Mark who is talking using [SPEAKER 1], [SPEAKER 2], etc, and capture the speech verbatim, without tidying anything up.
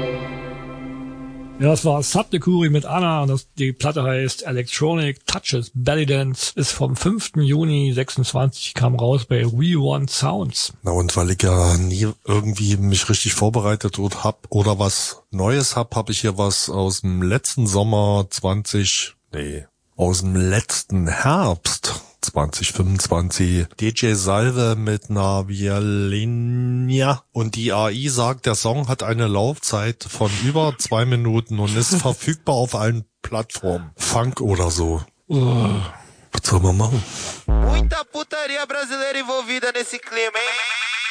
[SPEAKER 1] Ja, das war Subdecuri mit Anna und das, die Platte heißt Electronic Touches Belly Dance, ist vom fünften Juni sechsundzwanzig, kam raus bei We Want Sounds.
[SPEAKER 2] Na und weil ich ja nie irgendwie mich richtig vorbereitet und hab oder was Neues hab, hab ich hier was aus dem letzten Sommer zwanzig, nee, aus dem letzten Herbst zwanzig fünfundzwanzig. D J Salve mit einer Violinia. Und die A I sagt, der Song hat eine Laufzeit von über zwei Minuten und ist verfügbar auf allen Plattformen. Funk oder so. Oh, was soll man machen?
[SPEAKER 3] Muita putaria brasileira envolvida nesse clima, hein?